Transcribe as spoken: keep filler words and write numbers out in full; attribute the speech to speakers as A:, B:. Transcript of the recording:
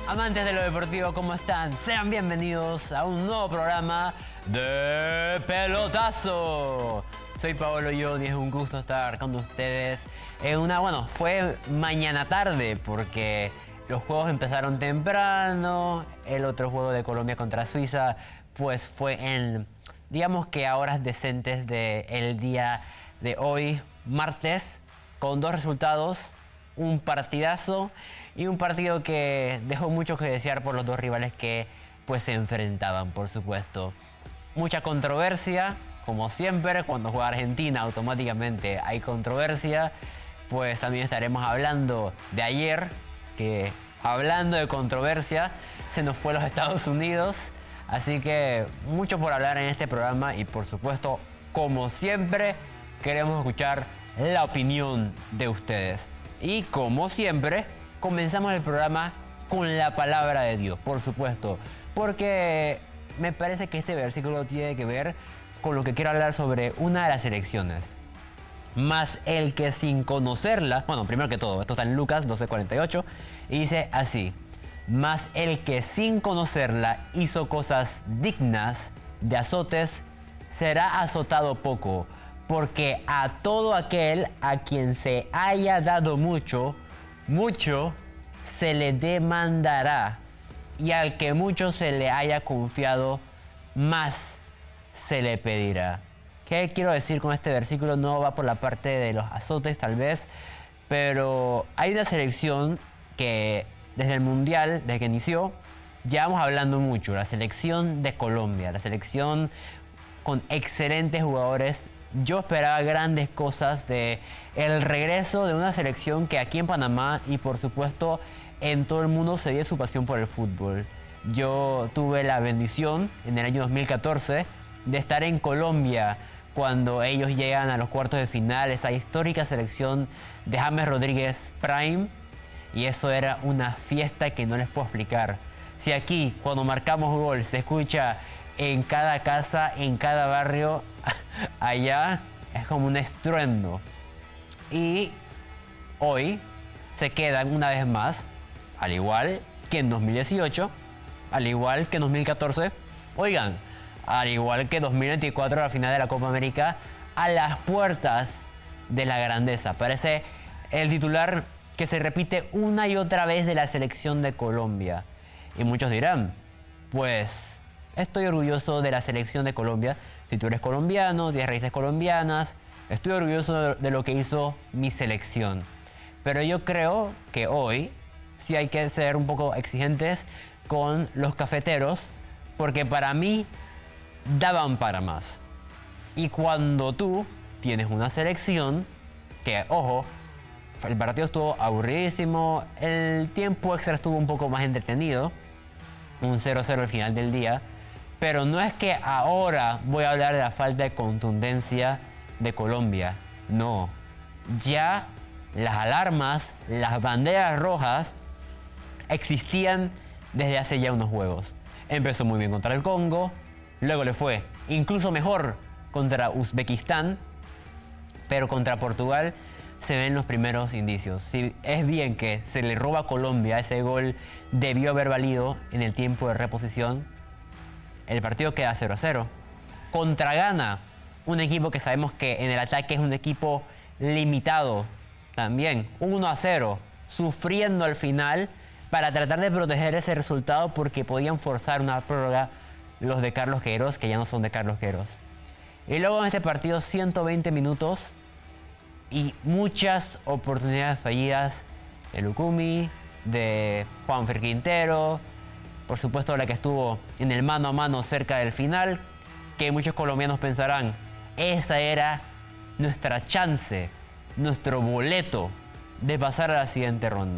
A: Amantes de lo deportivo, ¿cómo están? Sean bienvenidos a un nuevo programa de Pelotazo. Soy Paolo Ion y es un gusto estar con ustedes en una, bueno, fue mañana tarde porque los juegos empezaron temprano. El otro juego de Colombia contra Suiza pues fue en, digamos que a horas decentes del día de hoy, martes, con dos resultados, un partidazo y un partido que dejó mucho que desear por los dos rivales que pues se enfrentaban, por supuesto. Mucha controversia, como siempre, cuando juega Argentina automáticamente hay controversia. Pues también estaremos hablando de ayer, que hablando de controversia, se nos fue a los Estados Unidos. Así que mucho por hablar en este programa y por supuesto, como siempre, queremos escuchar la opinión de ustedes. Y como siempre, comenzamos el programa con la palabra de Dios, por supuesto, porque me parece que este versículo tiene que ver con lo que quiero hablar sobre una de las elecciones. Mas el que sin conocerla, bueno, primero que todo, esto está en Lucas doce cuarenta y ocho, y dice así: mas el que sin conocerla hizo cosas dignas de azotes, será azotado poco, porque a todo aquel a quien se haya dado mucho, mucho se le demandará, y al que mucho se le haya confiado, más se le pedirá. ¿Qué quiero decir con este versículo? No va por la parte de los azotes tal vez, pero hay una selección que desde el Mundial, desde que inició, ya vamos hablando mucho. La selección de Colombia, la selección con excelentes jugadores. Yo esperaba grandes cosas de el regreso de una selección que aquí en Panamá y por supuesto en todo el mundo se ve su pasión por el fútbol. Yo tuve la bendición en el año dos mil catorce de estar en Colombia cuando ellos llegan a los cuartos de final, esa histórica selección de James Rodríguez Prime, y eso era una fiesta que no les puedo explicar. Si aquí cuando marcamos gol se escucha en cada casa, en cada barrio, allá es como un estruendo. Y hoy se quedan una vez más, al igual que en dos mil dieciocho, al igual que en dos mil catorce, oigan, al igual que dos mil veinticuatro, la final de la Copa América, a las puertas de la grandeza. Parece el titular que se repite una y otra vez de la selección de Colombia. Y muchos dirán, pues estoy orgulloso de la selección de Colombia. Si tú eres colombiano, tienes raíces colombianas, estoy orgulloso de lo que hizo mi selección. Pero yo creo que hoy sí hay que ser un poco exigentes con los cafeteros, porque para mí daban para más. Y cuando tú tienes una selección que, ojo, el partido estuvo aburridísimo, el tiempo extra estuvo un poco más entretenido, un cero cero al final del día, pero no es que ahora voy a hablar de la falta de contundencia de Colombia, no. Ya las alarmas, las banderas rojas existían desde hace ya unos juegos. Empezó muy bien contra el Congo, luego le fue incluso mejor contra Uzbekistán, pero contra Portugal se ven los primeros indicios. Si es bien que se le roba a Colombia, ese gol debió haber valido en el tiempo de reposición, el partido queda cero a cero. Contra Ghana, un equipo que sabemos que en el ataque es un equipo limitado, también uno a cero, sufriendo al final para tratar de proteger ese resultado porque podían forzar una prórroga los de Carlos Queiroz, que ya no son de Carlos Queiroz. Y luego en este partido ciento veinte minutos y muchas oportunidades fallidas de Lucumí, de Juanfer Quintero, por supuesto la que estuvo en el mano a mano cerca del final, que muchos colombianos pensarán, esa era nuestra chance, nuestro boleto de pasar a la siguiente ronda.